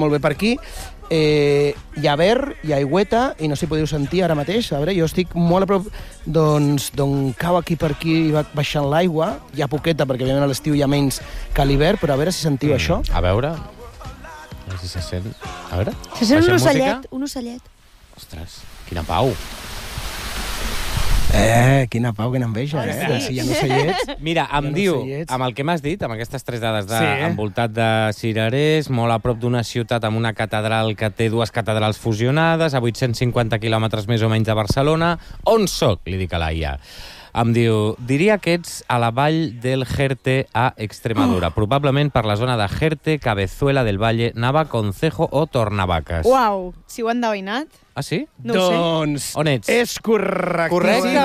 molt bé per aquí. Hi ha verd, hi ha aigüeta, i no sé si podeu sentir ara mateix. A veure, jo estic molt a prop d'on cau aquí per aquí i va baixant l'aigua. Hi ha poqueta, perquè òbviament a l'estiu hi ha menys que a l'hivern, però a veure si sentiu això. A veure si se sent. A veure. Se sent un ocellet. Ostres, quina pau. Quina pau, quina enveja, si hi ha ocellets. Mira, em diu, amb el que m'has dit, amb aquestes 3 dades envoltat de cirerers, molt a prop d'una ciutat amb una catedral que té 2 catedrals fusionades, a 850 quilòmetres més o menys de Barcelona. On soc? Li dic a la IA. Em diu, diria que ets a la vall del Jerte a Extremadura, probablement per la zona de Jerte, Cabezuela del Valle, Navaconcejo o Tornavacas. Uau, si ho han endevinat. Ah, sí? No ho sé. Doncs on ets? És correcte. Correcte!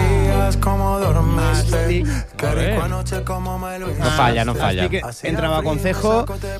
No falla. Estic entre Navaconcejo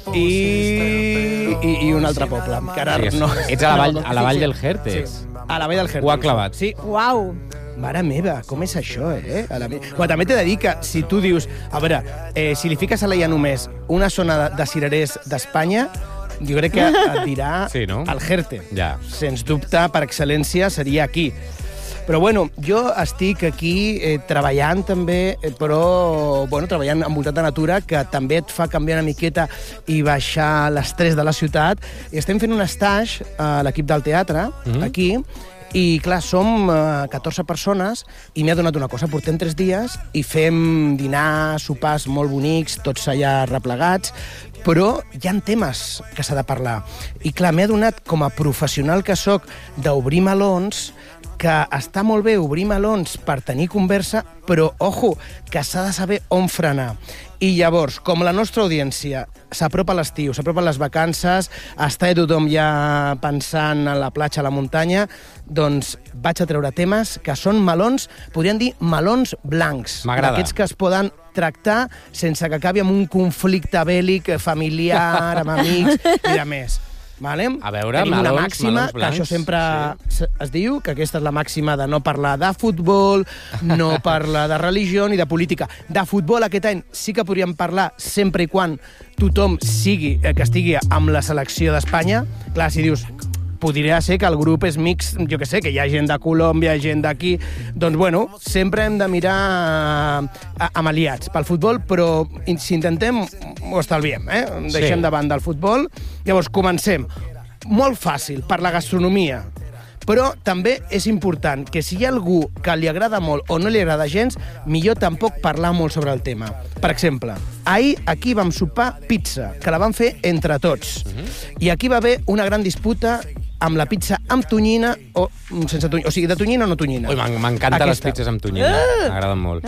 i un altre poble. Ets a la vall del Jerte. A la vall del Jerte. Ho ha clavat. Sí. Uau. Mare meva, com és això, Però també t'he de dir que si tu dius... A veure, si li fiques a la IA només una zona de cirerers d'Espanya, jo crec que et dirà el Jerte. Ja. Sens dubte, per excel·lència, seria aquí. Però, bueno, jo estic aquí treballant també, però, treballant envoltat de natura, que també et fa canviar una miqueta i baixar l'estrès de la ciutat. I estem fent un stage a l'equip del teatre, aquí, i, clar, som 14 persones i m'ha donat una cosa. Portem 3 dies i fem dinar, sopars molt bonics, tots allà replegats, però hi ha temes que s'ha de parlar. I, clar, m'ha donat, com a professional que sóc, d'obrir melons, que està molt bé obrir melons per tenir conversa, però, ojo, que s'ha de saber on frenar. I llavors, com la nostra audiència s'apropa l'estiu, s'apropen les vacances, està tothom ja pensant a la platja, a la muntanya, doncs vaig a treure temes que són melons, podríem dir melons blancs. M'agrada. D'aquests que es poden tractar sense que acabi amb un conflicte bèl·lic familiar, amb amics i de més. Vale? A veure, tenim melons, una màxima, melons blancs, que això sempre es diu, que aquesta és la màxima de no parlar de futbol, no parlar de religió ni de política. De futbol aquest any sí que podríem parlar sempre i quan tothom que estigui amb la selecció d'Espanya. Clar, si dius, podria ser que el grup és mixt, jo què sé, que hi ha gent de Colòmbia, gent d'aquí. Doncs, bueno, sempre hem de mirar amb aliats pel futbol, però si intentem, ho estalviem, Deixem de banda el futbol. Llavors, comencem. Molt fàcil, per la gastronomia. Però també és important que si hi ha algú que li agrada molt o no li agrada gens, millor tampoc parlar molt sobre el tema. Per exemple, ahir aquí vam sopar pizza, que la vam fer entre tots. I aquí va haver una gran disputa amb la pizza amb tonyina o sense tonyina. O sigui, de tonyina o no tonyina. M'encanten les pizzas amb tonyina. M'agraden molt.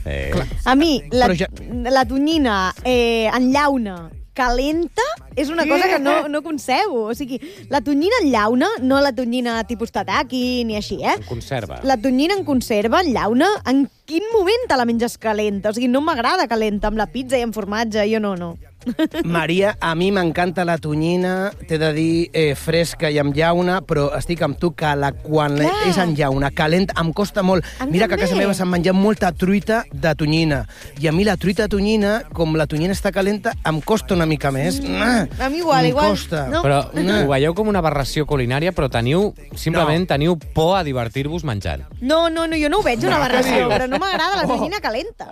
A mi, la tonyina en llauna calenta és una cosa que no concebo. O sigui, la tonyina en llauna, no la tonyina tipus tataki ni així, En conserva. La tonyina en conserva, en llauna, en quin moment te la menges calenta? O sigui, no m'agrada calenta, amb la pizza i amb formatge, jo no. Maria, a mi m'encanta la tonyina, t'he de dir fresca i amb llauna, però estic amb tu que quan és en llauna, calent, em costa molt. Mira que a casa meva s'han menjat molta truita de tonyina, i a mi la truita de tonyina, com la tonyina està calenta, em costa una mica més. A mi igual. Costa. No. Però ho veieu com una aberració culinària, però teniu por a divertir-vos menjant. No, jo no ho veig una aberració, però no m'agrada la tonyina calenta.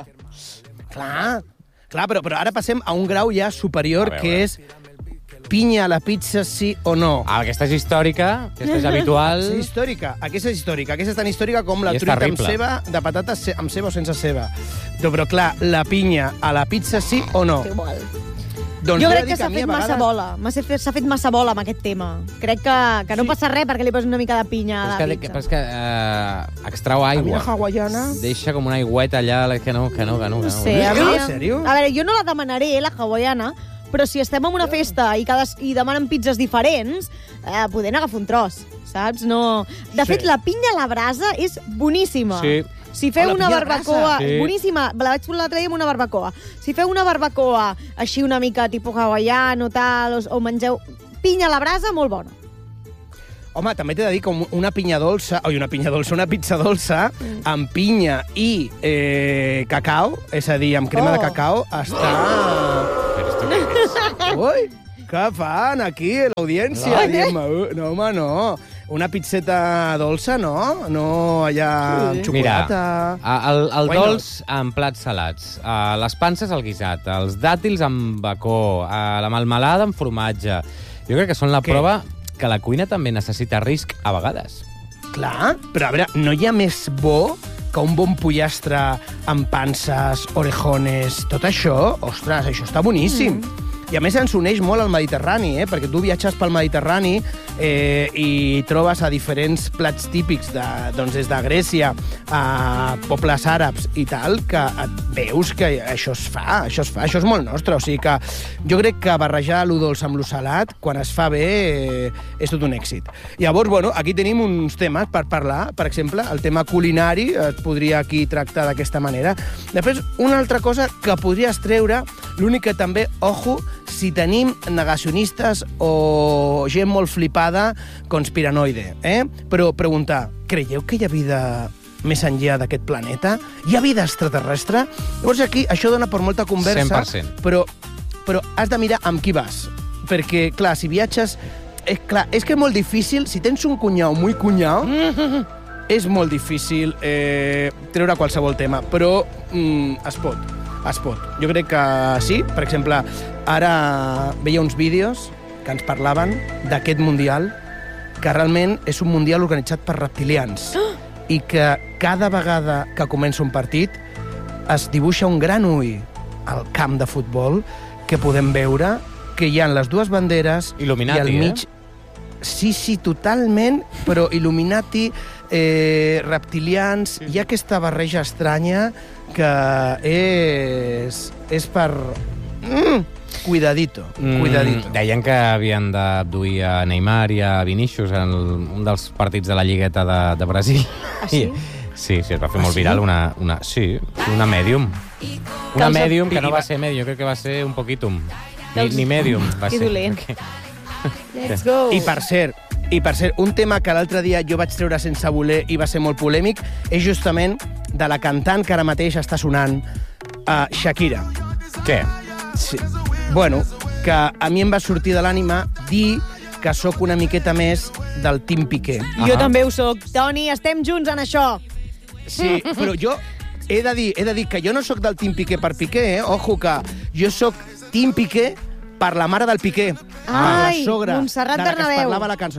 Clar, però ara passem a un grau ja superior, que és pinya a la pizza, sí o no. Aquesta és històrica, aquesta és habitual. Sí, històrica. Aquesta és tan històrica com la truita amb ceba, de patates amb ceba o sense ceba. Però clar, la pinya a la pizza, sí o no? Igual. Doncs jo crec que s'ha fet massa bola. S'ha fet massa bola amb aquest tema. Crec que no passa res perquè li posis una mica de pinya a la pizza. Però és que extrau aigua. A mi la hawaiana... Deixa com una aigüeta allà, que no. No sé, en sèrio? A veure, jo no la demanaré, la hawaiana, però si estem en una festa i demanen pizzas diferents, podem agafar un tros, saps? No... De fet, la pinya a la brasa és boníssima. Sí. Si feu una barbacoa... Sí. Boníssima, la vaig fer l'altre dia amb una barbacoa. Si feu una barbacoa així una mica tipus hawaiano, tal, o mengeu pinya a la brasa, molt bona. Home, també t'he de dir que una pizza dolça amb pinya i cacau, és a dir, amb crema de cacau, està... Però esto què és? Ui, Què fan aquí, l'audiència? No, home, no. Una pizzeta dolça, no? No allà amb xocolata... Mira, el dolç amb plats salats, les panses al guisat, els dàtils amb bacó, la melmelada amb formatge. Jo crec que són la prova que la cuina també necessita risc a vegades. Clar, però a veure, no hi ha més bo que un bon pollastre amb panses, orejones, tot això? Ostres, això està boníssim. I a més ens uneix molt al Mediterrani, perquè tu viatges pel Mediterrani i trobes a diferents plats típics des de Grècia a pobles àrabs i tal, que veus que això es fa, això és molt nostre. O sigui que jo crec que barrejar lo dolç amb lo salat, quan es fa bé, és tot un èxit. Llavors, bueno, aquí tenim uns temes per parlar. Per exemple, el tema culinari es podria aquí tractar d'aquesta manera. Després, una altra cosa que podries treure, l'únic que també, ojo, si tenim negacionistes o gent molt flipada conspiranoide, Però preguntar, creieu que hi ha vida més enllà d'aquest planeta? Hi ha vida extraterrestre? Llavors aquí això dona per molta conversa, 100%. però has de mirar amb qui vas. Perquè, clar, si viatges... és que és molt difícil, si tens un cunyau muy cunyau, és molt difícil treure qualsevol tema, però es pot. Jo crec que sí. Per exemple, ara veia uns vídeos que ens parlaven d'aquest mundial, que realment és un mundial organitzat per reptilians i que cada vegada que comença un partit es dibuixa un gran ull al camp de futbol que podem veure que hi ha les dues banderes Illuminati, i al mig... Sí, totalment, però Illuminati, reptilians, hi ha aquesta barreja estranya que és per... Cuidadito. Deien que havien d'abduir a Neymar i a Vinícius en un dels partits de la Lligueta de Brasil. Ah, sí? Sí, es va fer molt viral una mèdium. Una mèdium que no va ser mèdium, jo crec que va ser un poquitum. Ni mèdium va ser. Que dolent. Let's go. I per cert, un tema que l'altre dia jo vaig treure sense voler i va ser molt polèmic és justament de la cantant que ara mateix està sonant, Shakira. Què? Sí. Bueno, que a mi em va sortir de l'ànima dir que sóc una miqueta més del Team Piqué. Jo també ho sóc. Toni, estem junts en això. Sí, però jo he de dir que jo no sóc del Team Piqué per Piqué, Ojo, que jo sóc Team Piqué per la mare del Piqué, per la sogra Montserrat de la que es Bernabéu. parlava la cançó.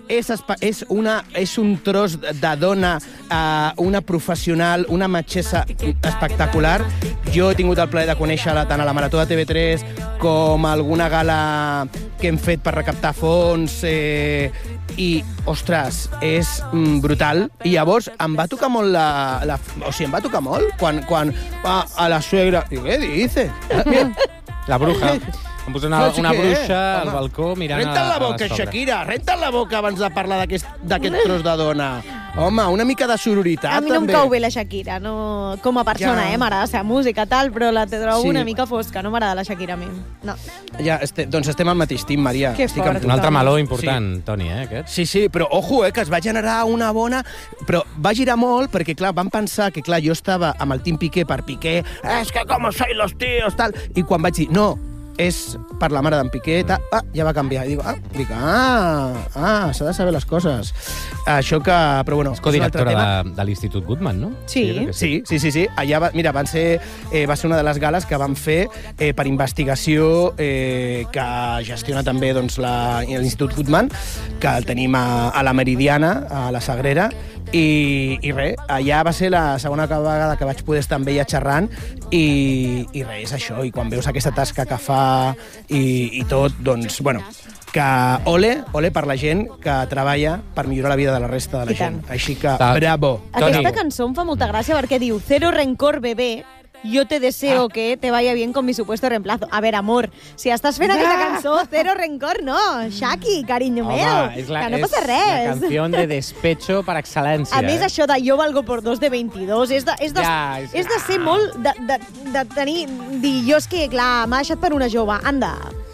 És un tros de dona, una professional, una metgessa espectacular. Jo he tingut el plaer de conèixer-la tant a la Marató de TV3 com a alguna gala que hem fet per recaptar fons i, ostres, és brutal. I llavors em va tocar molt em va tocar molt quan a la suegra... Què dice? La bruja. Em posa una bruixa al balcó mirant Renta't la boca, sogra. Shakira, renta't la boca abans de parlar d'aquest tros de dona. Home, una mica de sororitat, A mi no em també. cau bé la Shakira, no... com a persona, m'agrada la seva música, tal, però la trobo una mica fosca, no m'agrada la Shakira a mi. No. Ja, doncs estem al mateix team, Maria. Que Estic fort. amb tu. Un altre meló important, Toni, aquest. Sí, però ojo, que es va generar una bona... Però va girar molt perquè, clar, van pensar que, clar, jo estava amb el Team Piqué per Piqué, és que com sois los tíos, tal... I quan vaig dir, no, és per la mare d'en Piqué, ja va canviar. I s'ha de saber les coses. Això que... Però bueno, És codirectora de l'Institut Guttmann, no? Sí. Sí. Allà va ser una de les gales que van fer per investigació que gestiona també l'Institut Guttmann, que el tenim a la Meridiana, a la Sagrera, i res, allà va ser la segona vegada que vaig poder estar amb ella xerrant i res, és això, i quan veus aquesta tasca que fa i tot, doncs, bueno, que ole per la gent que treballa per millorar la vida de la resta de la gent. Així que, bravo. Aquesta cançó em fa molta gràcia perquè diu Cero rencor, bebé, yo te deseo que te vaya bien con mi supuesto reemplazo. A ver, amor, si estàs fent aquesta cançó, cero rencor, no. Shaki, carinyo meu, que no passa res. És la canció de despecho per excel·lència. A més, això de yo valgo por 2 de 22, és de ser molt... de tenir... Dir, jo és que, clar, m'ha deixat per una jove. Anda,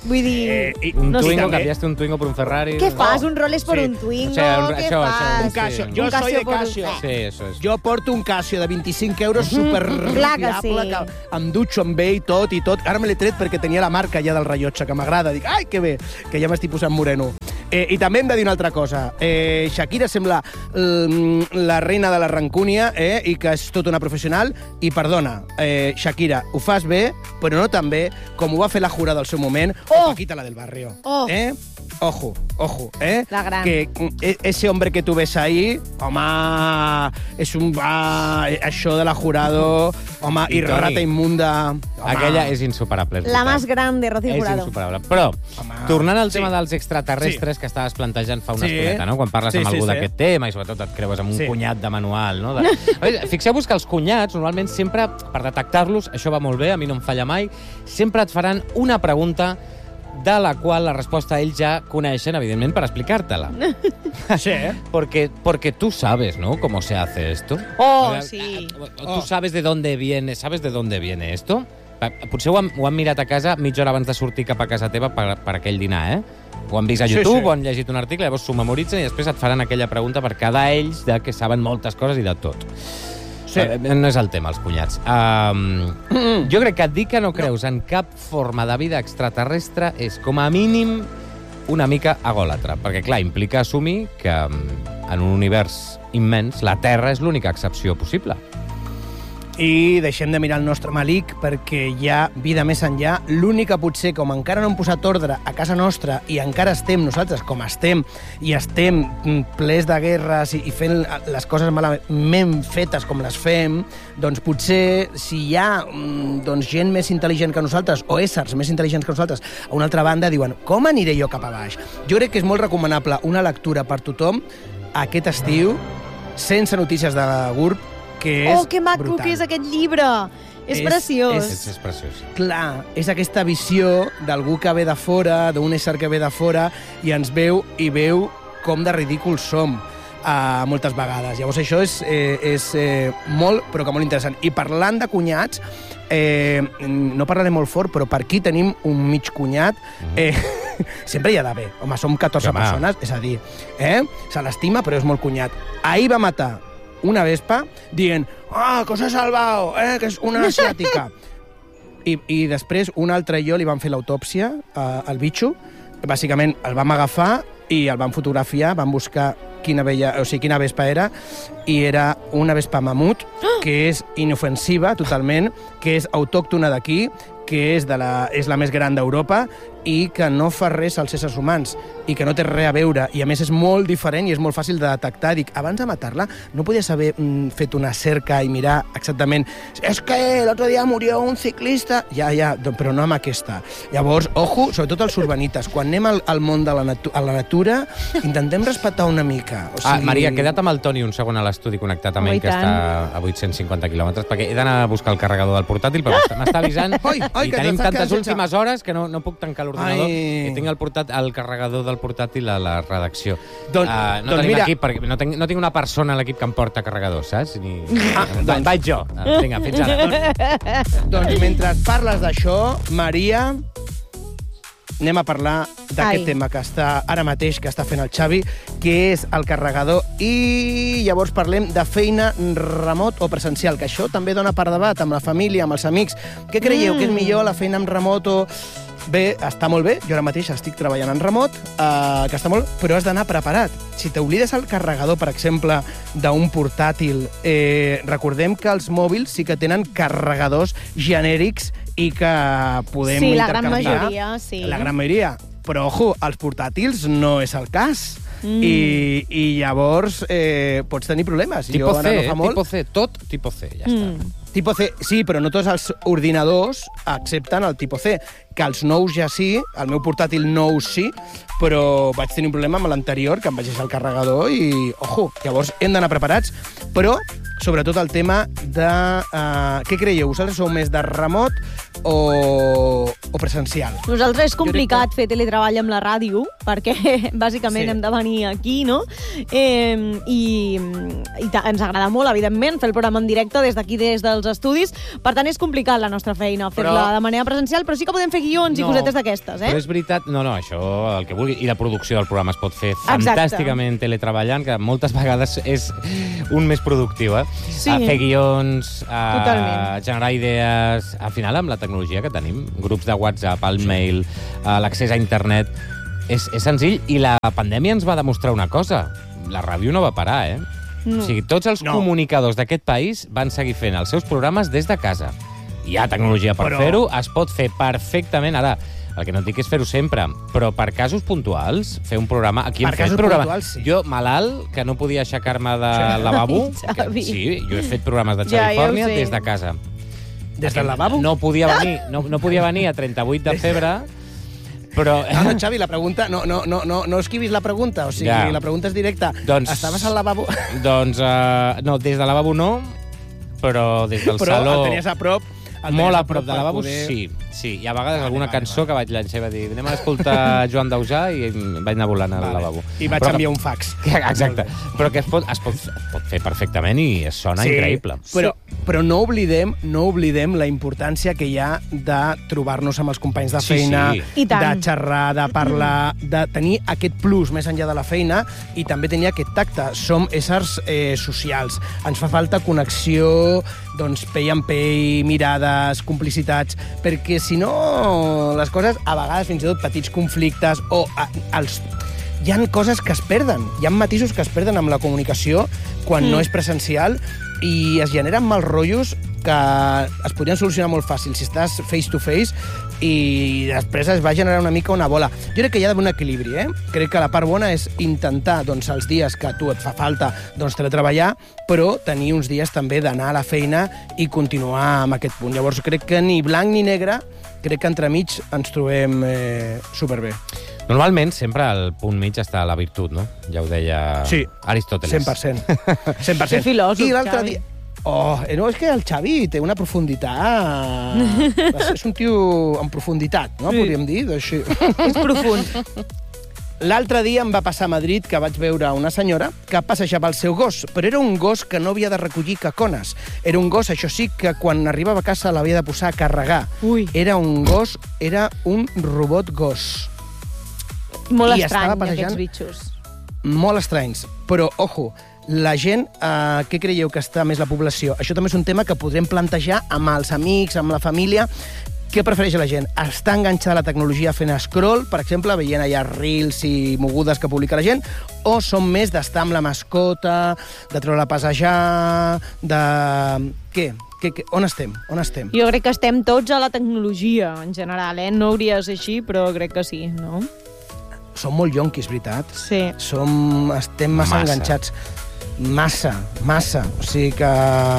Vull dir... Un Twingo, cambiaste un Twingo por un Ferrari... Què fas? Un Rolex por un Twingo? Què fas? Un Casio. Jo soy de Casio. Sí, eso es. Jo porto un Casio de 25 euros super fiable, que em dutxo amb ell i tot. Ara me l'he tret perquè tenia la marca ja del rellotge, que m'agrada. Dic, ai, que bé, que ja m'estic posant moreno. I també hem de dir una altra cosa. Shakira sembla la reina de la rancúnia i que és tota una professional. I perdona, Shakira, ho fas bé, però no tan bé com ho va fer la Jurado al seu moment o Paquita, la del barrio. Ojo, La gran. Que ese hombre que tú ves ahí, home, és un... això de la Jurado, home, i rata immunda... Aquella és insuperable. La més gran de Rocío Jurado. És insuperable. Però, tornant al tema dels extraterrestres que estaves plantejant fa una estoneta, no? Quan parles amb algú d'aquest tema i sobretot et creues amb un cunyat de manual, no? Fixeu-vos que els cunyats, normalment, sempre, per detectar-los, això va molt bé, a mi no em falla mai, sempre et faran una pregunta de la qual la resposta ells ja coneixen, evidentment, per explicar-te-la. Sí, Porque tú sabes, ¿no? Cómo se hace esto. Sí. Tú sabes de dónde viene esto? Potser ho han mirat a casa mitja hora abans de sortir cap a casa teva per aquell dinar, Ho han vist a YouTube, o han llegit un article, llavors s'ho memoritzen i després et faran aquella pregunta per quedar ells que saben moltes coses i de tot. Sí. No és el tema, els cunyats. Jo crec que dir que no creus en cap forma de vida extraterrestre és, com a mínim, una mica agòlatra. Perquè, clar, implica assumir que en un univers immens la Terra és l'única excepció possible. I deixem de mirar el nostre malic perquè hi ha vida més enllà. L'única, potser, com encara no hem posat ordre a casa nostra i encara estem nosaltres com estem i estem plens de guerres i fent les coses malament fetes com les fem, doncs potser si hi ha gent més intel·ligent que nosaltres o éssers més intel·ligents que nosaltres a una altra banda, diuen, com aniré jo cap a baix? Jo crec que és molt recomanable una lectura per tothom aquest estiu, sense notícies de GURB, que és que maco brutal. Que és aquest llibre! És preciós. És preciós. Clar, és aquesta visió d'algú que ve de fora, d'un ésser que ve de fora, i ens veu i veu com de ridículs som moltes vegades. Llavors això és molt, però que molt interessant. I parlant de cunyats, no parlaré molt fort, però per aquí tenim un mig cunyat. Sempre hi ha d'haver. Home, som 14 persones, és a dir, se l'estima, però és molt cunyat. Ahir va matar una vespa dient que s'ha salvat, que és una asiàtica. I després un altre i jo li vam fer l'autòpsia al bitxo. Bàsicament el vam agafar i el vam fotografiar, vam buscar quina vespa era, i era una vespa mamut, que és inofensiva totalment, que és autòctona d'aquí, que és la més gran d'Europa i que no fa res als éssers humans i que no té res a veure, i a més és molt diferent i és molt fàcil de detectar. Dic, abans de matar-la, no podies haver fet una cerca i mirar exactament és que l'altre dia murió un ciclista, ja, però no amb aquesta. Llavors, ojo, sobretot els urbanites, quan anem al món de la natura, intentem respectar una mica. O sigui... Maria, queda't amb el Toni un segon a l'estudi connectat amb ell, que està a 850 quilòmetres, perquè he d'anar a buscar el carregador del portàtil, però m'està avisant i tenim tantes últimes hores que no puc tancar l'ordinador i tinc el carregador del portàtil a la redacció. No tenim equip, perquè no tinc una persona a l'equip que em porta carregador, saps? Vaig jo. Vinga, fins ara. Doncs mentre parles d'això, Maria, anem a parlar d'aquest tema que està ara mateix, que està fent el Xavi, que és el carregador, i llavors parlem de feina remot o presencial, que això també dona per debat amb la família, amb els amics. Què creieu que és millor, la feina en remot o... Bé, està molt bé, jo ara mateix estic treballant en remot, que està molt, però has d'anar preparat. Si t'oblides el carregador, per exemple, d'un portàtil, recordem que els mòbils sí que tenen carregadors genèrics i que podem intercanviar. Sí, la gran majoria, sí. La gran majoria. Però, ojo, els portàtils no és el cas. I llavors pots tenir problemes. Tipo C, tot tipo C, ja està. Tipo C, sí, però no tots els ordinadors accepten el tipo C, que els nous ja sí, el meu portàtil nou sí, però vaig tenir un problema amb l'anterior, que em vaig deixar el carregador i, ojo, llavors hem d'anar preparats, però sobretot el tema de... què creieu? Vosaltres sou més de remot, o presencial. Nosaltres és complicat fer teletreball amb la ràdio, perquè bàsicament hem de venir aquí, no? I ens agrada molt, evidentment, fer el programa en directe des d'aquí, des dels estudis. Per tant, és complicat la nostra feina fer-la de manera presencial, però sí que podem fer guions i cosetes d'aquestes, Però és veritat, això, el que vulgui. I la producció del programa es pot fer fantàsticament teletreballant, que moltes vegades és un més productiu, Sí. Fer guions, generar idees... Al final, amb la tecnologia que tenim, grups de WhatsApp, el mail, l'accés a internet, és senzill. I la pandèmia ens va demostrar una cosa. La ràdio no va parar, O sigui, tots els comunicadors d'aquest país van seguir fent els seus programes des de casa. Hi ha tecnologia per fer-ho, es pot fer perfectament. Ara, el que no et dic és fer-ho sempre, però per casos puntuals, fer un programa... Aquí hem fet programes. Sí. Jo, malalt, que no podia aixecar-me del lavabo... Sí, jo he fet programes de Califòrnia des de casa. Des del lavabo? No podia venir a 38 de febre, però... No, Xavi, la pregunta... No esquivis la pregunta, o sigui, la pregunta és directa. Estaves al lavabo? Doncs, no, des del lavabo no, però des del saló... Però el tenies a prop? Molt a prop de lavabo, sí. I a vegades alguna cançó que vaig llançar i va dir anem a escoltar Joan Dausà i vaig anar volant al lavabo. I vaig enviar un fax. Exacte. Però que es pot fer perfectament i sona increïble. Però no oblidem la importància que hi ha de trobar-nos amb els companys de feina, de xerrar, de parlar, de tenir aquest plus més enllà de la feina i també tenir aquest tacte. Som éssers socials. Ens fa falta connexió, doncs, pell en pell, mirades, complicitats, perquè si no, les coses, a vegades, fins i tot petits conflictes, hi ha coses que es perden, hi ha matisos que es perden amb la comunicació quan no és presencial i es generen mals rotllos que es podrien solucionar molt fàcil si estàs face to face i després es va generar una mica una bola. Jo crec que hi ha d'haver un equilibri, Crec que la part bona és intentar, doncs, els dies que a tu et fa falta, doncs, teletreballar, però tenir uns dies també d'anar a la feina i continuar amb aquest punt. Llavors, crec que ni blanc ni negre, crec que entremig ens trobem superbé. Normalment, sempre al punt mig està la virtut, no? Ja ho deia Aristòteles. 100%. Que filòsof, I l'altre dia... no, és que el Xavi té una profunditat... És un tio amb profunditat, no? Podríem dir, així. És profund. L'altre dia em va passar a Madrid que vaig veure una senyora que passejava el seu gos, però era un gos que no havia de recollir cacones. Era un gos, això sí, que quan arribava a casa l'havia de posar a carregar. Era un robot gos. Molt estrany, aquests bitxos. Molt estranys, però, ojo, la gent, què creieu que està més la població? Això també és un tema que podrem plantejar amb els amics, amb la família. Què prefereix la gent? Està enganxada a la tecnologia fent scroll, per exemple, veient allà reels i mogudes que publica la gent, o són més d'estar amb la mascota, de treure-la a passejar, de... Què? On estem? Jo crec que estem tots a la tecnologia, en general, No hauria de ser així, però crec que sí, no? Som molt yonquis, veritat? Sí. Estem massa enganxats. Massa. O sigui que...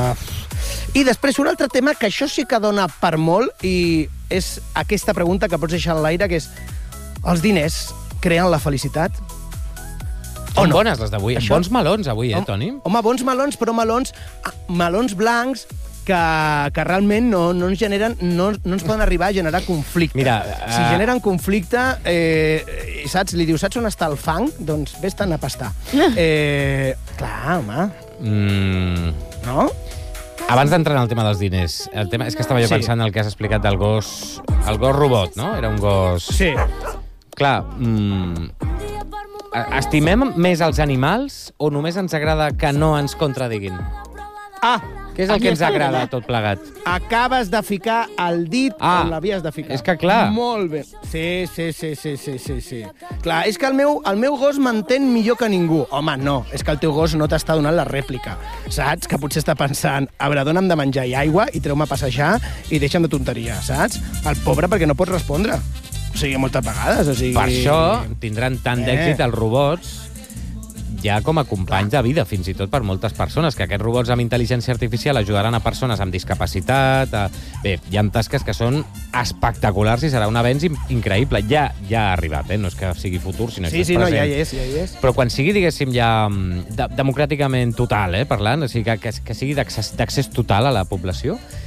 I després un altre tema que això sí que dona per molt i és aquesta pregunta que pots deixar en l'aire, que és els diners creen la felicitat? Són bones les d'avui. Bons melons avui, Toni? Home, bons melons, però melons blancs que realment no ens generen, no ens poden arribar a generar conflicte. Mira, si generen conflicte, saps? Li dius, saps on està el fang? Doncs vés-te'n a pastar. Clar, home. No? Abans d'entrar en el tema dels diners, el tema és que estava jo pensant en el que has explicat del gos... El gos robot, no? Era un gos... Sí. Clar, estimem més els animals o només ens agrada que no ens contradiguin? Què és el que ens agrada tot plegat? Acabes de ficar el dit on l'havies de ficar. És que clar... Molt bé. Sí. Clar, és que el meu gos m'entén millor que ningú. Home, no, és que el teu gos no t'està donant la rèplica. Saps? Que potser està pensant, a veure, dona'm de menjar i aigua i treu-me a passejar i deixa'm de tonteria, saps? El pobre perquè no pot respondre. O sigui, moltes vegades. O sigui... Per això tindran tant d'èxit els robots ja com a companys de vida, fins i tot per moltes persones, que aquests robots amb intel·ligència artificial ajudaran a persones amb discapacitat. Bé, hi ha tasques que són espectaculars i serà un avenç increïble. Ja ha arribat, no és que sigui futur, sinó que és present. Ja hi és. Però quan sigui, diguéssim, ja democràticament total, parlant, o sigui, que sigui d'accés total a la població,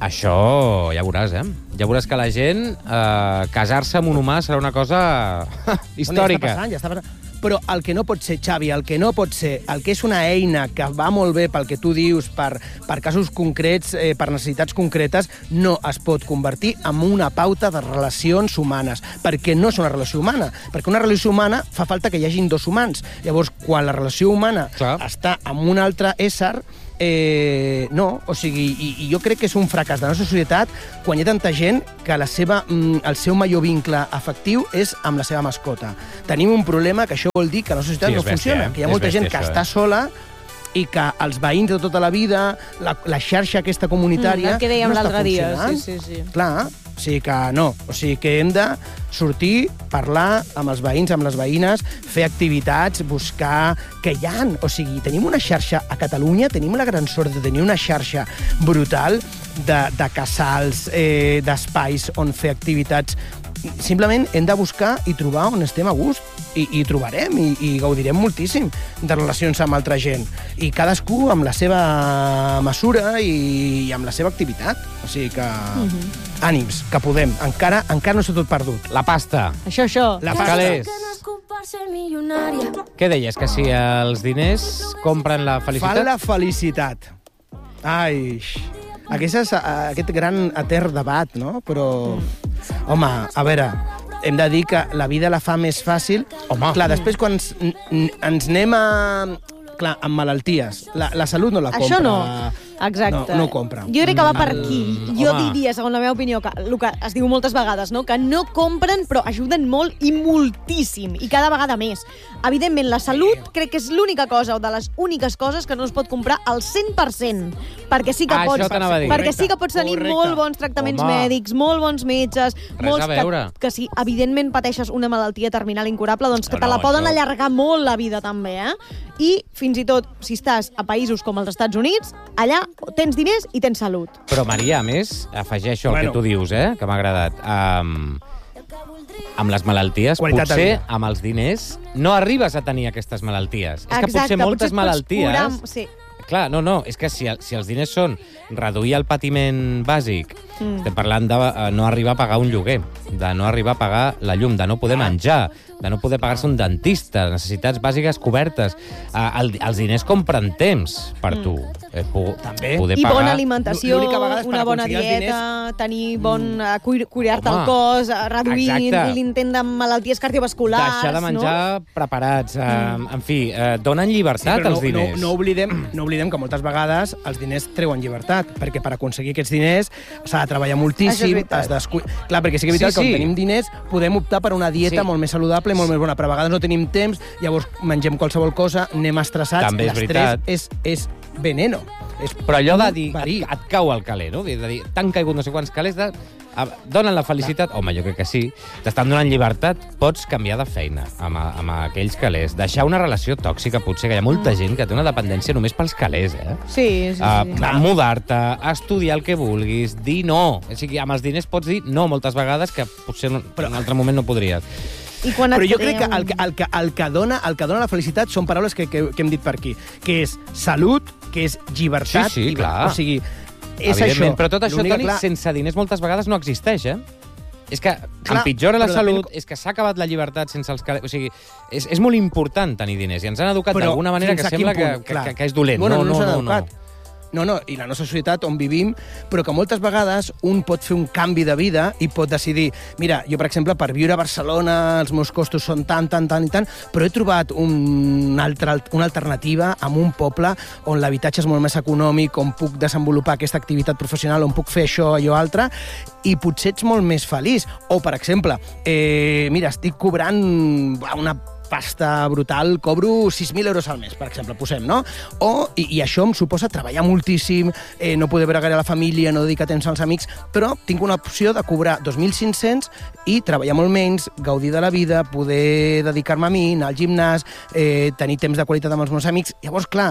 Això ja veuràs, Ja veuràs que la gent casar-se amb un humà serà una cosa històrica. Ja està passant. Però el que no pot ser, Xavi, el que és una eina que va molt bé pel que tu dius, per casos concrets, per necessitats concretes, no es pot convertir en una pauta de relacions humanes, perquè no és una relació humana. Perquè una relació humana fa falta que hi hagin dos humans. Llavors, quan la relació humana està amb un altre ésser, no, o sigui, i jo crec que és un fracàs de la nostra societat quan hi ha tanta gent que el seu major vincle afectiu és amb la seva mascota. Tenim un problema que això vol dir que la societat no funciona, que hi ha molta gent que està sola i que els veïns de tota la vida, la xarxa aquesta comunitària, el que dèiem no està l'altre dia. funcionant. Sí. Clar, o sigui que no. O sigui que hem de sortir, parlar amb els veïns, amb les veïnes, fer activitats, buscar que hi ha. O sigui, tenim una xarxa a Catalunya, tenim la gran sort de tenir una xarxa brutal de casals, d'espais on fer activitats. Simplement hem de buscar i trobar on estem a gust. I trobarem i gaudirem moltíssim de relacions amb altra gent. I cadascú amb la seva mesura i amb la seva activitat. O sigui que... Ànims, que podem. Encara no està tot perdut. La pasta. Això. La pasta. Calés. Què deies? Que si els diners compren la felicitat? Fan la felicitat. Ai, aquest gran etern debat, no? Però, home, a veure, hem de dir que la vida la fa més fàcil. Home. Clar, després quan ens anem a... Clar, amb malalties. La salut no la compra. Això no. Exacte. No compra. Jo crec que va per aquí. Jo diria, segons la meva opinió, que el que es diu moltes vegades, no? Que no compren, però ajuden molt i moltíssim, i cada vegada més. Evidentment, la salut crec que és l'única cosa, o de les úniques coses que no es pot comprar al 100%, perquè sí que pots... Això t'anava a dir. Perquè sí que pots tenir molt bons tractaments mèdics, molt bons metges, molts a veure. que si evidentment pateixes una malaltia terminal incurable, doncs que te la poden allargar molt la vida també, I fins i tot, si estàs a països com els Estats Units, allà tens diners i tens salut. Però, Maria, a més, afegeixo el que tu dius, que m'ha agradat. Amb les malalties, potser amb els diners no arribes a tenir aquestes malalties. És que potser moltes malalties... Sí. Clar, no, és que si els diners són reduir el patiment bàsic, estem parlant de no arribar a pagar un lloguer, de no arribar a pagar la llum, de no poder menjar, de no poder pagar-se un dentista, necessitats bàsiques cobertes. Els diners compren temps per tu. També. I bona alimentació, una bona dieta, tenir cuidar-te el cos, reduir l'intent de malalties cardiovasculars. Deixar de menjar preparats. En fi, donen llibertat als diners. No oblidem que moltes vegades els diners treuen llibertat, perquè per aconseguir aquests diners s'ha de treballar moltíssim. Clar, perquè sí que és veritat que quan tenim diners podem optar per una dieta molt més saludable, molt més bona, però a vegades no tenim temps, llavors mengem qualsevol cosa, anem estressats. També és veritat. És veneno. Però allò de dir, et cau el caler, no? De dir, t'han caigut no sé quants calés, donen la felicitat? Home, jo crec que sí. T'estan donant llibertat, pots canviar de feina amb aquells calés. Deixar una relació tòxica, potser, que hi ha molta gent que té una dependència només pels calés, Sí. Mudar-te, estudiar el que vulguis, dir no. O sigui, amb els diners pots dir no moltes vegades, que potser en un altre moment no podries. Però jo crec que el que dona la felicitat són paraules que hem dit per aquí, que és salut, que és llibertat. Sí, clar. O sigui, és això. Però tot això, Toni, sense diners moltes vegades no existeix, És que empitjora la salut, és que s'ha acabat la llibertat sense els calés. O sigui, és molt important tenir diners, i ens han educat d'alguna manera que sembla que és dolent. No. No, i la nostra societat on vivim, però que moltes vegades un pot fer un canvi de vida i pot decidir, mira, jo, per exemple, per viure a Barcelona els meus costos són tant, però he trobat una alternativa en un poble on l'habitatge és molt més econòmic, on puc desenvolupar aquesta activitat professional, on puc fer això, allò, altre, i potser ets molt més feliç. O, per exemple, mira, estic cobrant una pasta brutal, cobro 6.000 euros al mes, per exemple, posem, no? I això em suposa treballar moltíssim, no poder veure gaire a la família, no dedicar temps als amics, però tinc una opció de cobrar 2.500 i treballar molt menys, gaudir de la vida, poder dedicar-me a mi, anar al gimnàs, tenir temps de qualitat amb els meus amics. Llavors, clar,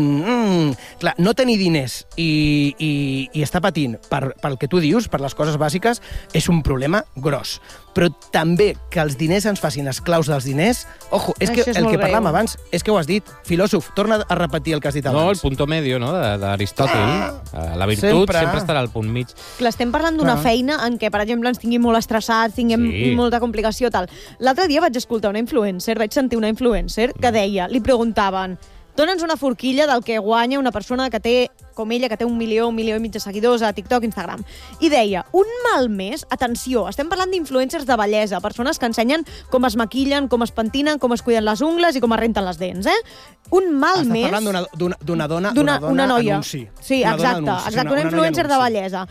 no tenir diners i estar patint pel que tu dius, per les coses bàsiques, és un problema gros. Però també que els diners ens facin esclaus dels diners, Ojo, és que el que parlàvem abans, és que ho has dit. Filòsof, torna a repetir el que has dit abans. No, el punto medio, no?, d'Aristòtil. La virtut sempre estarà al punt mig. Clar, estem parlant d'una feina en què, per exemple, ens tinguin molt estressats, tinguem molta complicació, tal. L'altre dia vaig escoltar una influencer, vaig sentir una influencer que deia, li preguntaven, dona'ns una forquilla del que guanya una persona que té, com ella, que té 1 milió, 1 milió i mig de seguidors a TikTok, Instagram. I deia, un mal mes, atenció, estem parlant d'influencers de bellesa, persones que ensenyen com es maquillen, com es pentinen, com es cuiden les ungles i com es renten les dents, Un mal mes... Estàs parlant d'una dona una noia. anunci. Sí, exacte, una influencer de bellesa.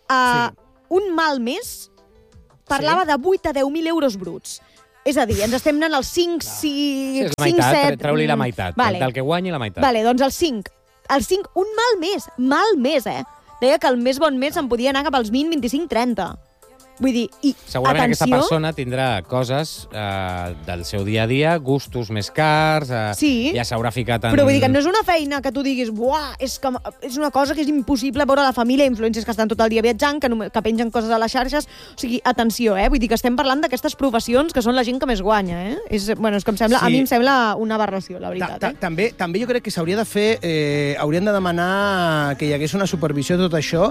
Un mal mes parlava de 8 a 10.000 euros bruts. És a dir, ens estem anant als 5, 7... Treu-li la meitat, del que guanyi la meitat. Vale, doncs el 5, un mal mes, Deia que el més bon mes se'n podia anar cap als 20, 25, 30. Vull dir, segurament aquesta persona tindrà coses del seu dia a dia, gustos més cars, ja s'haurà ficat en... Però vull dir que no és una feina que tu diguis és una cosa que és impossible veure la família, influencers que estan tot el dia viatjant, que pengen coses a les xarxes. O sigui, atenció, vull dir que estem parlant d'aquestes professions que són la gent que més guanya, És que em sembla, a mi em sembla una aberració, la veritat. També jo crec que s'hauria de fer, haurien de demanar que hi hagués una supervisió de tot això,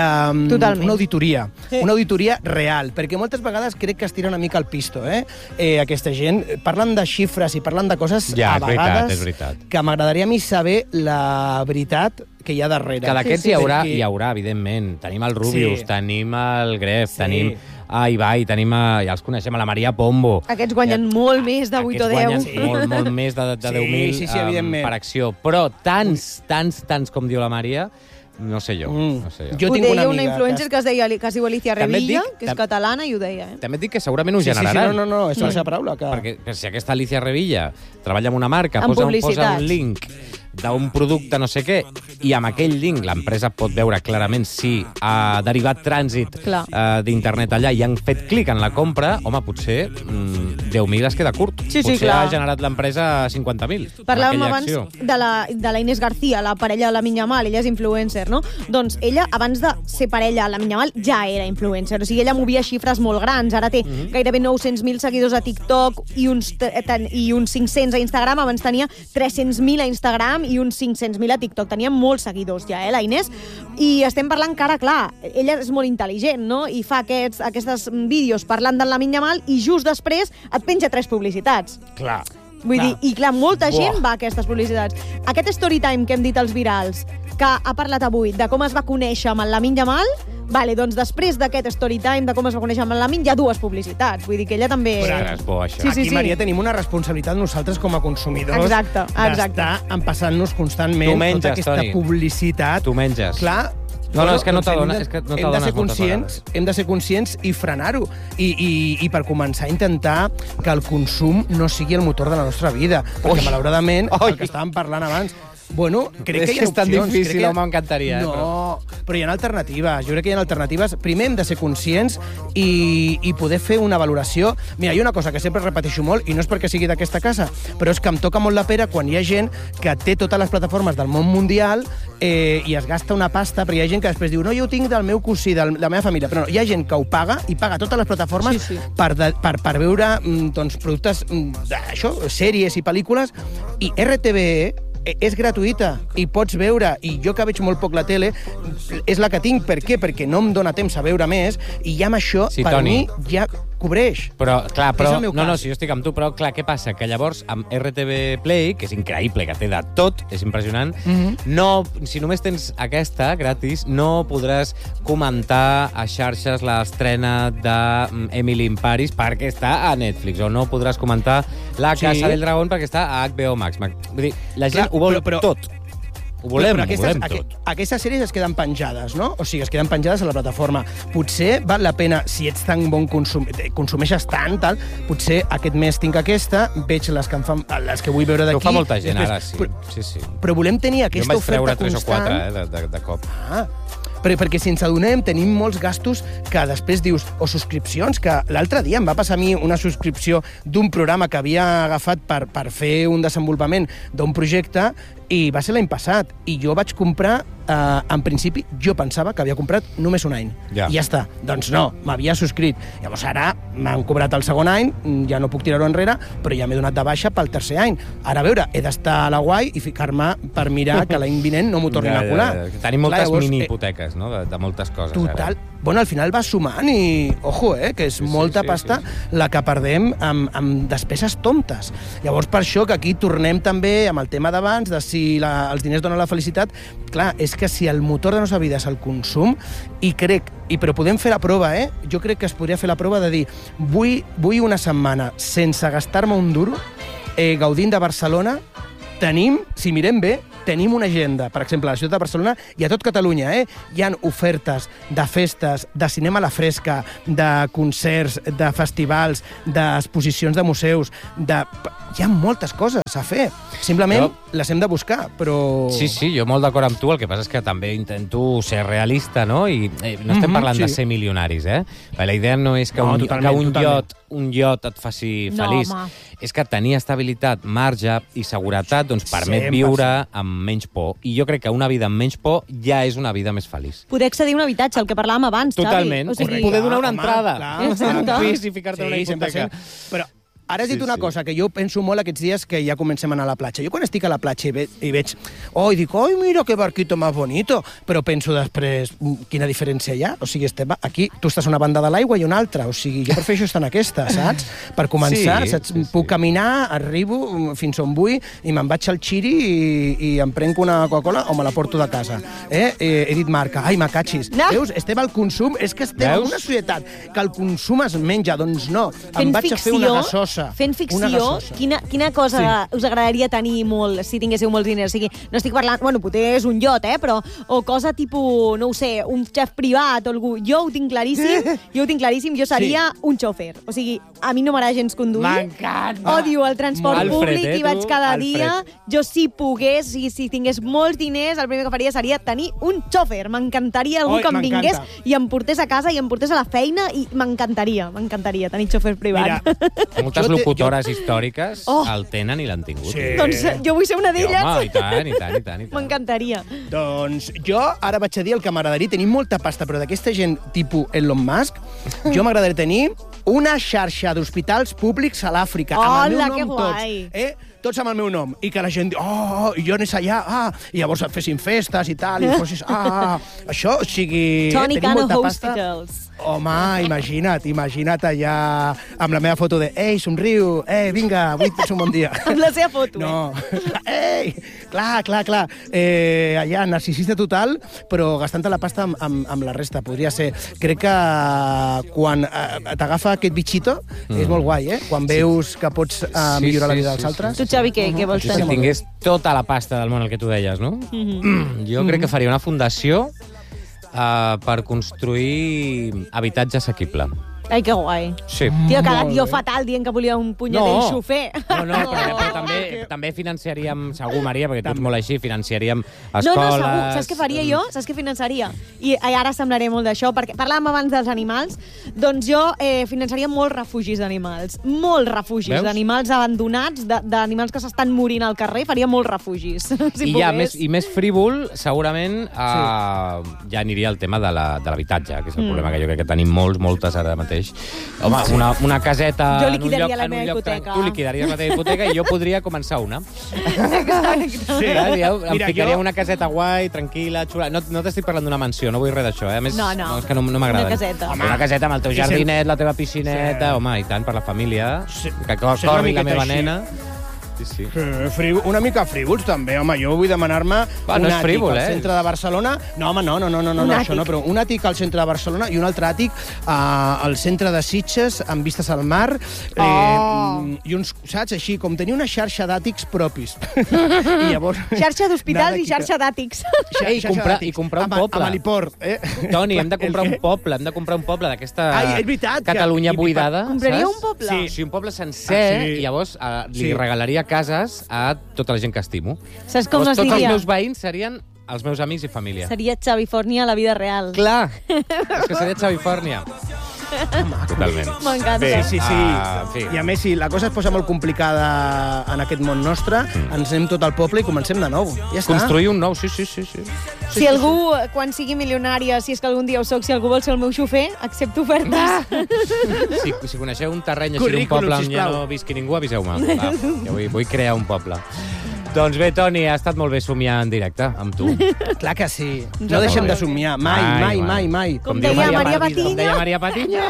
una auditoria. Una auditoria real, perquè moltes vegades crec que es tira una mica al pisto, aquesta gent. Parlen de xifres i parlen de coses a vegades que m'agradaria a mi saber la veritat que hi ha darrere. Que d'aquests hi haurà, evidentment. Tenim el Rubius, tenim el Gref, tenim Ibai, ja els coneixem, a la Maria Pombo. Aquests guanyen molt més de 8 o 10. Aquests guanyen molt més de 10.000 per acció. Però tants com diu la Maria... No sé jo. Jo tinc una amiga... una influencer que es diu Alicia Revilla, que és catalana, i ho deia. També et dic que segurament ho generaran. No, és la seva paraula. Perquè si aquesta Alicia Revilla treballa en una marca, posa un link d'un producte no sé què, i amb aquell link l'empresa pot veure clarament si ha derivat trànsit d'internet allà i han fet clic en la compra, home, potser 10.000 es queda curt. Potser ha generat l'empresa 50.000. Parlàvem abans de la Inés García, la parella de la Lamine Yamal, ella és influencer, no? Doncs ella, abans de ser parella de la Lamine Yamal, ja era influencer. O sigui, ella movia xifres molt grans. Ara té gairebé 900.000 seguidors a TikTok i uns 500 a Instagram. Abans tenia 300.000 a Instagram i uns 500.000 a TikTok. Tenia molts seguidors ja, la Inés. I estem parlant que ara, clar, ella és molt intel·ligent, no? I fa aquests vídeos parlant de la Lamine Yamal i just després et penja 3 publicitats. Clar. Vull dir, i clar, molta gent va a aquestes publicitats. Aquest storytime que hem dit als virals, que ha parlat avui de com es va conèixer amb el Lamine Yamal, doncs després d'aquest storytime de com es va conèixer amb el Lamine, hi ha 2 publicitats. Vull dir que ella també... Però és bo, això. Aquí, Maria, tenim una responsabilitat nosaltres com a consumidors d'estar empassant-nos constantment tota aquesta publicitat. Tu menges. Clar, No, és que no t'adones. Hem de ser conscients i frenar-ho. I per començar a intentar que el consum no sigui el motor de la nostra vida. Perquè, malauradament, el que estàvem parlant abans... Bueno, crec que hi ha opcions. És tan difícil, m'encantaria. No, però hi ha alternatives. Jo crec que hi ha alternatives. Primer hem de ser conscients i poder fer una valoració. Mira, hi ha una cosa que sempre repeteixo molt, i no és perquè sigui d'aquesta casa, però és que em toca molt la pera quan hi ha gent que té totes les plataformes del món mundial i es gasta una pasta, però hi ha gent que després diu no, jo ho tinc del meu cosí, de la meva família. Però no, hi ha gent que ho paga i paga totes les plataformes per veure productes d'això, sèries i pel·lícules, i RTVE és gratuïta i pots veure, i jo que veig molt poc la tele, és la que tinc. Per què? Perquè no em dóna temps a veure més, i ja amb això, per mi, ja cobreix. Però, clar, si jo estic amb tu, però, clar, què passa? Que llavors, amb RTV Play, que és increïble, que té de tot, és impressionant, si només tens aquesta, gratis, no podràs comentar a xarxes l'estrena d'Emily in Paris perquè està a Netflix, o no podràs comentar La Casa del Dragón perquè està a HBO Max. Vull dir, la gent ho vol tot. Ho volem tot. Aquestes sèries es queden penjades, no? O sigui, es queden penjades a la plataforma. Potser val la pena, si ets tan bon consumeixes tant, potser aquest mes tinc aquesta, veig les que vull veure d'aquí. Ho fa molta gent, ara, sí. Però volem tenir aquesta oferta constant. Jo em vaig treure 3 o 4, de cop. perquè si ens adonem, tenim molts gastos que després dius, o subscripcions, que l'altre dia em va passar a mi una subscripció d'un programa que havia agafat per fer un desenvolupament d'un projecte i va ser l'any passat. I jo vaig comprar, en principi, jo pensava que havia comprat només un any. I ja està. Doncs no, m'havia subscrit. Llavors ara m'han cobrat el segon any, ja no puc tirar-ho enrere, però ja m'he donat de baixa pel tercer any. Ara, a veure, he d'estar a la guai i ficar-me per mirar que l'any vinent no m'ho tornin a colar. Tenim moltes mini-hipoteques, no?, de moltes coses. Total. Bueno, al final va sumant i, ojo, que és molta pasta la que perdem amb despeses tontes. Llavors, per això que aquí tornem també amb el tema d'abans, de si els diners donen la felicitat. Clar, és que si el motor de la nostra vida és el consum, però podem fer la prova, jo crec que es podria fer la prova de dir vull una setmana sense gastar-me un duro, gaudint de Barcelona, si mirem bé, tenim una agenda, per exemple, a la ciutat de Barcelona i a tot Catalunya, hi ha ofertes de festes, de cinema a la fresca, de concerts, de festivals, d'exposicions de museus, hi ha moltes coses a fer. Simplement les hem de buscar, però... Sí, jo molt d'acord amb tu, el que passa és que també intento ser realista, no? I no estem parlant de ser milionaris, La idea no és que un iot et faci feliç. És que tenir estabilitat, marge i seguretat doncs permet viure amb menys por. I jo crec que una vida amb menys por ja és una vida més feliç. Poder accedir a un habitatge, el que parlàvem abans, Xavi. Totalment. Poder donar una entrada a un pis i ficar-te una hipoteca. Però ara has dit una cosa que jo penso molt aquests dies que ja comencem a anar a la platja. Jo quan estic a la platja i veig... i dic, mira que barquito más bonito, però penso després, quina diferència hi ha? O sigui, aquí tu estàs a una banda de l'aigua i una altra. O sigui, jo prefereixo estar en aquesta, saps? Per començar, saps? Puc caminar, arribo fins on vull i me'n vaig al xiri i em prenc una Coca-Cola o me la porto de casa. He dit marca. Ai, macachis. Veus? Estem al consum. És que estem en una societat que el consum es menja. Doncs no. Em vaig a fer una gasosa. Fent ficció, quina cosa us agradaria tenir molt si tinguéssiu molts diners? O sigui, no estic parlant... Bueno, potser és un iot, però... O cosa tipus, no ho sé, un xef privat o algú. Jo ho tinc claríssim. Jo seria un xòfer. O sigui, a mi no m'agrada gens conduir. M'encanta! Odio el transport públic i vaig cada dia. Jo, si pogués, si tingués molts diners, el primer que faria seria tenir un xòfer. M'encantaria algú que em vingués i em portés a casa i em portés a la feina i m'encantaria tenir xòfer privat. Moltes locutores històriques el tenen i l'han tingut. Doncs jo vull ser una d'elles. Home, i tant. M'encantaria. Doncs jo ara vaig a dir el que m'agradaria. Tenim molta pasta, però d'aquesta gent tipus Elon Musk, jo m'agradaria tenir una xarxa d'hospitals públics a l'Àfrica. Hola, que guai. Tots amb el meu nom, i que la gent diu, i jo anés allà, i llavors fessin festes i tal, i fossis, això, o sigui... Tony Cano Hospitals. Home, imagina't allà amb la meva foto de somriu, vinga, avui ets un bon dia. Amb la seva foto, No, clar. Allà, narcisista total, però gastant la pasta amb la resta, podria ser. Crec que quan t'agafa aquest bitxito, és molt guai, Quan veus que pots millorar la vida dels altres. Tu, Xavi, què vols tenir? Si tingués tota la pasta del món, el que tu deies, no? Jo crec que faria una fundació per construir habitatge assequible. Ai, que guai. Sí. Tio, ha quedat jo fatal dient que volia un punyetell xofer. No, però també financiaríem, segur, Maria, perquè tu ets molt així, financiaríem escoles... No, segur. Saps què faria jo? Saps què finançaria? I ara semblaré molt d'això, perquè parlàvem abans dels animals, doncs jo finançaria molts refugis d'animals. Molts refugis d'animals abandonats, d'animals que s'estan morint al carrer, faria molts refugis. I més frívol, segurament, ja aniria el tema de l'habitatge, que és el problema que jo crec que tenim moltes ara mateix. Home, una caseta... Jo liquidaria la meva hipoteca. Tu liquidaries la teva hipoteca i jo podria començar una. Em ficaria una caseta guai, tranquil·la, xula. No t'estic parlant d'una mansió, no vull res d'això. A més, és que no m'agrada. Una caseta. Una caseta amb el teu jardinet, la teva piscineta... Home, i tant, per la família. Que corri la meva nena. Sí. Una mica frívols, també, home. Jo vull demanar-me un àtic al centre de Barcelona. No, home, no, això no, però un àtic al centre de Barcelona i un altre àtic al centre de Sitges, amb vistes al mar. I uns, saps, així, com tenir una xarxa d'àtics propis. I llavors... Xarxa d'hospitals i xarxa d'àtics. I comprar un poble. A Maliport, Toni, hem de comprar un poble d'aquesta Catalunya buidada. Compraria un poble? Sí, un poble sencer, i llavors li regalaria cases a tota la gent que estimo. Saps com es diria? Tots els meus veïns serien els meus amics i família. Seria Xavi Fòrnia a la vida real. Clar, és que seria Xavi Fòrnia. Totalment. M'encanta. Bé, sí. I a més, si la cosa es posa molt complicada en aquest món nostre, ens anem tot al poble i comencem de nou. Ja està. Construir un nou, sí. Si algú, quan sigui milionària, si és que algun dia ho soc, si algú vol ser el meu xofer, accepto ofertes. Si coneixeu un terreny així d'un poble on ja no visqui ningú, aviseu-me. Ja vull crear un poble. Doncs bé, Toni, ha estat molt bé somiar en directe amb tu. Clar que sí. No deixem de somiar. Mai. Com deia Maria Patiño.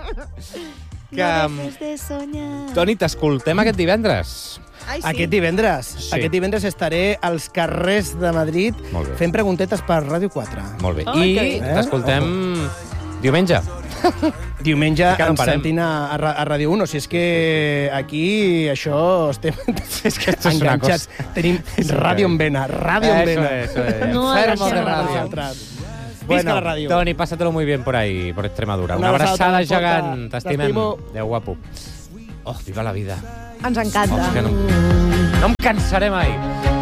Toni, t'escoltem aquest divendres. Ai, sí. Aquest divendres estaré als carrers de Madrid fent preguntetes per Ràdio 4. Molt bé. I t'escoltem diumenge. Diumenge ens sentim a Ràdio 1. Si és que aquí això estem enganxats. Tenim ràdio en vena. No enfermo de ràdio. Bueno, Toni, pásatelo muy bien por ahí, por Extremadura. Una abraçada gegant. T'estimem. Adéu, guapo. Oh, viva la vida. Ens encanta. No em cansaré mai.